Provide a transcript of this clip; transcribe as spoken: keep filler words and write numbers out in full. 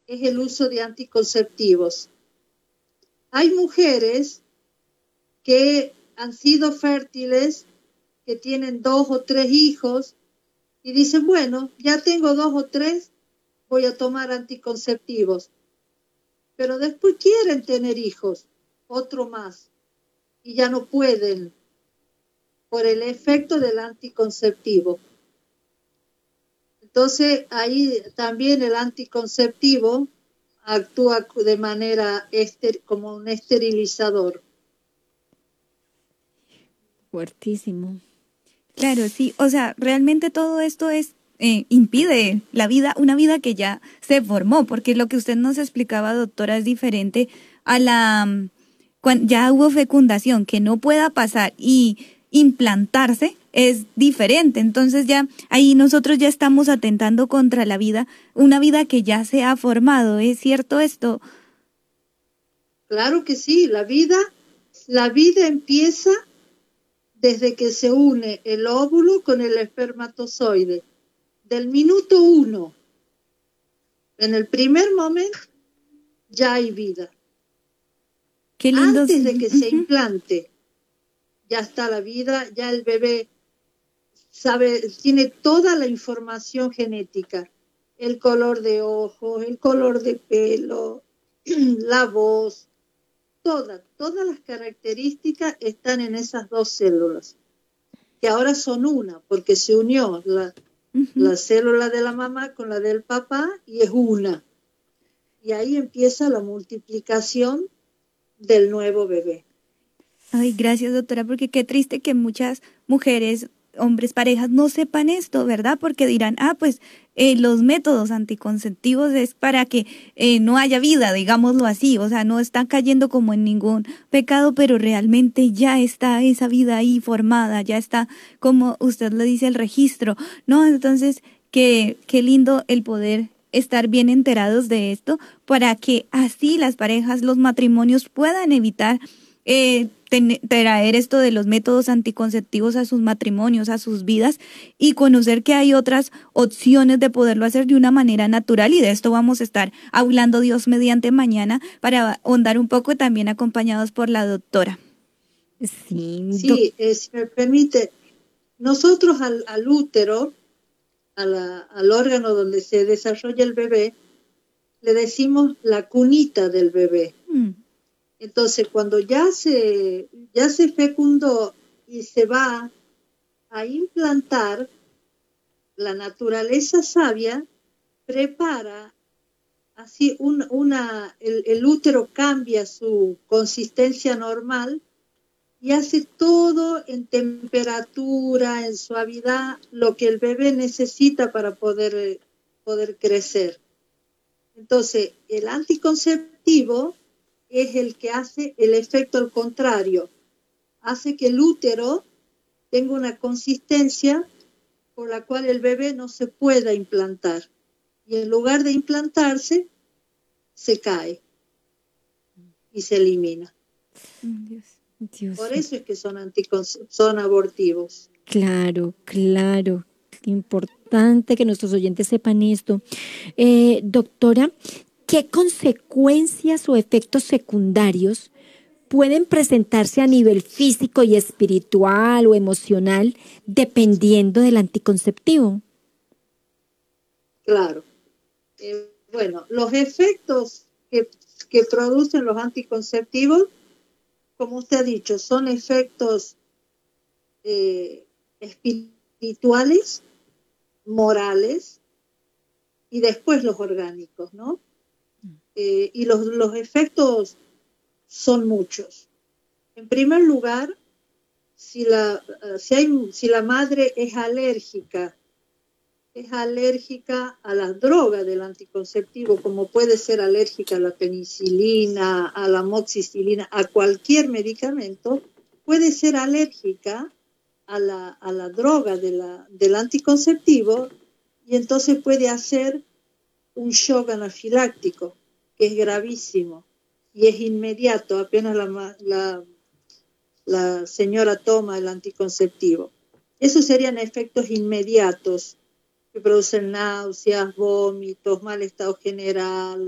es el uso de anticonceptivos. Hay mujeres que han sido fértiles, que tienen dos o tres hijos, y dicen, bueno, ya tengo dos o tres, voy a tomar anticonceptivos. Pero después quieren tener hijos, otro más, y ya no pueden por el efecto del anticonceptivo. Entonces, ahí también el anticonceptivo actúa de manera ester- como un esterilizador. Fuertísimo. Claro, sí, o sea, realmente todo esto es eh, impide la vida, una vida que ya se formó, porque lo que usted nos explicaba, doctora, es diferente a la mm, cuando ya hubo fecundación, que no pueda pasar y implantarse es diferente. Entonces ya ahí nosotros ya estamos atentando contra la vida, una vida que ya se ha formado. ¿Es cierto esto? Claro que sí, la vida, la vida empieza desde que se une el óvulo con el espermatozoide. Del minuto uno, en el primer momento, ya hay vida. Qué lindo. Antes de que Uh-huh. se implante, ya está la vida, ya el bebé sabe, tiene toda la información genética, el color de ojos, el color de pelo, la voz, todas, todas las características están en esas dos células, que ahora son una, porque se unió la, uh-huh. la célula de la mamá con la del papá y es una. Y ahí empieza la multiplicación del nuevo bebé. Ay, gracias, doctora, porque qué triste que muchas mujeres, hombres, parejas no sepan esto, ¿verdad? Porque dirán, ah, pues eh, los métodos anticonceptivos es para que eh, no haya vida, digámoslo así, o sea, no están cayendo como en ningún pecado, pero realmente ya está esa vida ahí formada, ya está, como usted le dice, el registro, ¿no? Entonces, qué, qué lindo el poder estar bien enterados de esto para que así las parejas, los matrimonios puedan evitar eh, ten, traer esto de los métodos anticonceptivos a sus matrimonios, a sus vidas y conocer que hay otras opciones de poderlo hacer de una manera natural, y de esto vamos a estar hablando Dios mediante mañana para ahondar un poco, también acompañados por la doctora. Sí, sí eh, si me permite, nosotros al, al útero, a la, al órgano donde se desarrolla el bebé, le decimos la cunita del bebé. Mm. Entonces, cuando ya se, ya se fecundó y se va a implantar, la naturaleza sabia prepara así un, una, el, el útero cambia su consistencia normal y hace todo en temperatura, en suavidad, lo que el bebé necesita para poder, poder crecer. Entonces, el anticonceptivo es el que hace el efecto al contrario, hace que el útero tenga una consistencia por la cual el bebé no se pueda implantar. Y en lugar de implantarse, se cae y se elimina. Dios, Dios. Por eso es que son, anticonce- son abortivos. Claro, claro. Importante que nuestros oyentes sepan esto. Eh, doctora, ¿qué consecuencias o efectos secundarios pueden presentarse a nivel físico y espiritual o emocional dependiendo del anticonceptivo? Claro. Eh, bueno, los efectos que, que producen los anticonceptivos, como usted ha dicho, son efectos eh, espirituales, morales y después los orgánicos, ¿no? Eh, y los, los efectos son muchos. En primer lugar, si la, si, hay, si la madre es alérgica, es alérgica a las drogas del anticonceptivo, como puede ser alérgica a la penicilina, a la amoxicilina, a cualquier medicamento, puede ser alérgica a la, a la droga de la, del anticonceptivo y entonces puede hacer un shock anafiláctico, que es gravísimo y es inmediato, apenas la, la, la señora toma el anticonceptivo. Esos serían efectos inmediatos que producen náuseas, vómitos, mal estado general,